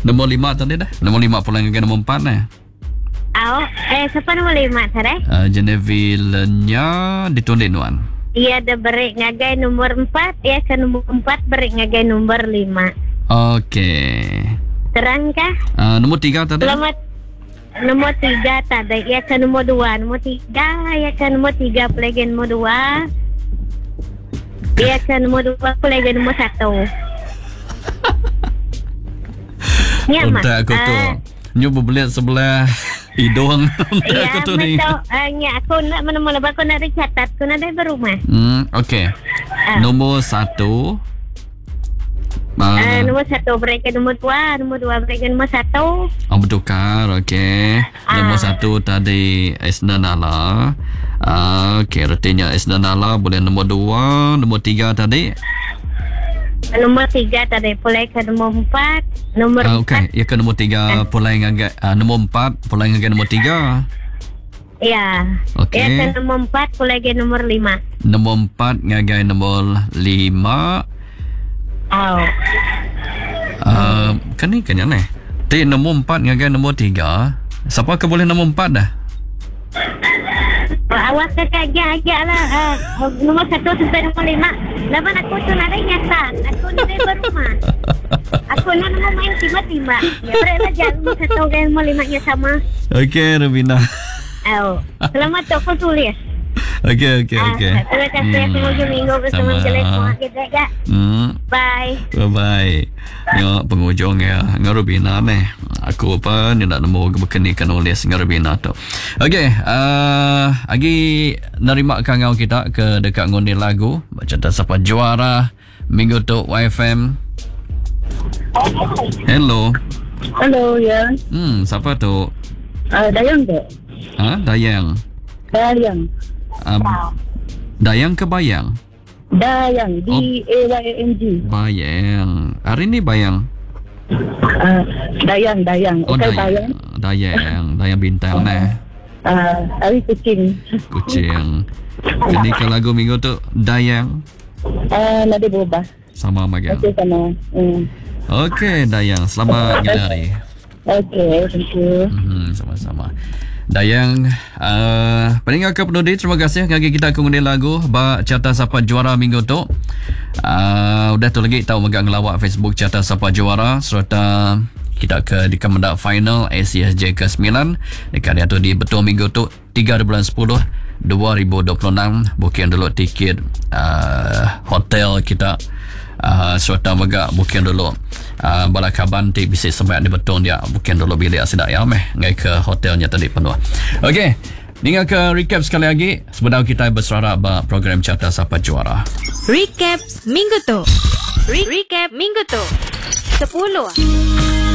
Nombor 5 tadi dah. Nombor 5 pulang dengan nombor 4 dah. Siapa nombor 5 tadi? Genevieve-nya ditulis Nuan. Ia ada berik ngagai nomor 4, ia ke nombor 4 berik ngagai nomor 5. Okey. Terang kah? Nombor 3 tadi. Selamat. Nombor 3 tadi, ia ke nombor 2. Nombor 3, ia ke nombor 3 pelagi nombor 2. Ia ke nombor 2 pelagi nombor 1. Ya, Mak. Udah aku tu. Nyu berbelit sebelah hidung. Ya, betul. Aku nak mana-mana. Aku nak dicatat. Aku nak dari berumah. Okey. Nombor 1. Nombor 1 berikan nombor 2. Nombor 2 berikan nombor 1. Bertukar. Okey. Nombor 1 tadi Esna Nala. Okey, artinya Esna Nala boleh nombor 2. Nombor 3 tadi. Nombor 3 tadi pulai ke nombor 4. Nombor 4. Okey, ya ke nombor 3 pulai dengan nombor 4 pulai dengan nombor 3. Ya. Okey. Ya ke nombor 4 pulai ke nombor 5. Nombor 4 ngagai nombor 5. Kan ni kan yang ni. Tapi nombor 4 ngagai nombor 3. Siapa ke boleh nombor 4 dah? Awak agak lah. Nombor 1 sampai nombor 5. Lepas aku tu nak nyata. Aku ni dari berumah. Aku nak nombor main tiba-tiba. Ya, beratlah jalan nombor 1 dan nombor 5 nya sama. Okey, Rubina. Selamat tu aku tulis. Okey. Terima kasih. Semoga minggu bersama jelas semua kita kak. Bye. Bye. Tengok penghujung ya. Dengan Rubina ni. Aku apa ni nak nombor berkenikan nulis dengan Rubina tu. Okey. Lagi nerima kangau kita ke dekat ngundi lagu. Baca siapa juara minggu tu YFM. Hello. Hello, ya. Siapa tu? Dayang ke? Dayang. Dayang ke Bayang? Dayang, D-A-Y-A-N-G. Bayang. Hari ni Bayang. Dayang. Dayang. Dayang bintang ni. Hari kucing. Ini ke lagu minggu tu Dayang. Nanti berubah. Sama Magang. Okey, sama. Okey, Dayang. Selamat hari. Okey, thank you. Sama-sama. Dayang, pendengar ke penudi, terima kasih kaki kita mengundi lagu bak Carta Sapa Juara minggu tu. Udah tu lagi tahu megang ngelawak Facebook Carta Sapa Juara serta kita ke di kemendak final ACSJ ke-9 dekat dia tu di betul minggu tu 3 bulan 10 2026. Booking dulu tiket hotel kita serta megak booking dulu balakaban ti bisa sampai di betul dia booking dulu bilik asidak ya ngai ke hotelnya tadi penuh. Okey, dengar ke recap sekali lagi sebelum kita berserah program Carta Sapa Juara. Recap minggu tu. Recap minggu tu. 10